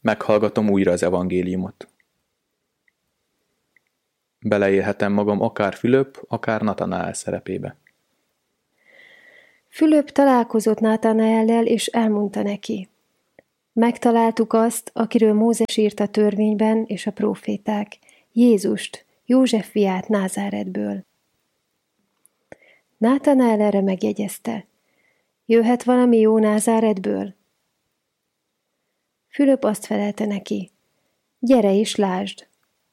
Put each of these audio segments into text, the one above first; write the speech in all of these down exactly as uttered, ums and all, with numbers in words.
Meghallgatom újra az evangéliumot. Beleélhetem magam akár Fülöp, akár Natanael szerepébe. Fülöp találkozott Natanaellel, és elmondta neki: megtaláltuk azt, akiről Mózes írt a törvényben és a próféták, Jézust, József fiát Názáretből. Natanael erre megjegyezte: jöhet valami jó Názáretből? Fülöp azt felelte neki: gyere és lásd!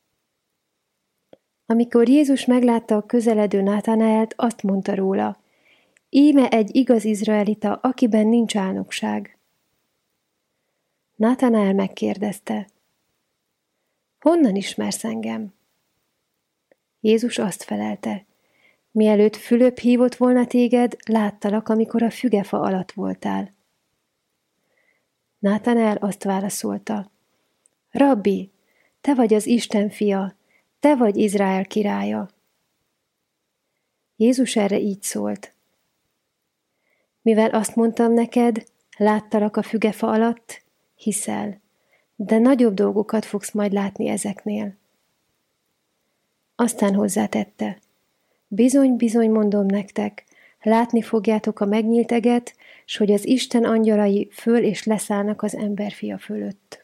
Amikor Jézus meglátta a közeledő Natanaelt, azt mondta róla: íme egy igaz izraelita, akiben nincs álnokság. Natanael megkérdezte: honnan ismersz engem? Jézus azt felelte: mielőtt Fülöp hívott volna téged, láttalak, amikor a fügefa alatt voltál. Natanael azt válaszolta: rabbi, te vagy az Isten fia, te vagy Izrael királya. Jézus erre így szólt: mivel azt mondtam neked, láttalak a fügefa alatt, hiszel, de nagyobb dolgokat fogsz majd látni ezeknél. Aztán hozzátette: bizony, bizony mondom nektek, látni fogjátok a megnyílt eget, s hogy az Isten angyalai föl és leszállnak az emberfia fölött.